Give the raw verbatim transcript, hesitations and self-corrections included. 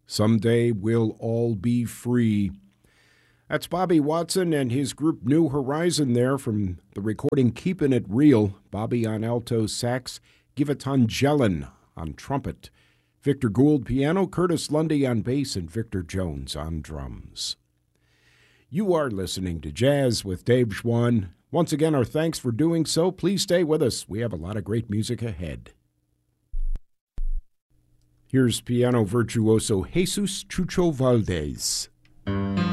Someday we'll all be free. That's Bobby Watson and his group New Horizon there from the recording Keepin' It Real. Bobby on alto sax, Giveton Jelen on trumpet, Victor Gould piano, Curtis Lundy on bass, and Victor Jones on drums. You are listening to Jazz with Dave Schwann. Once again, our thanks for doing so. Please stay with us. We have a lot of great music ahead. Here's piano virtuoso Jesus Chucho Valdez.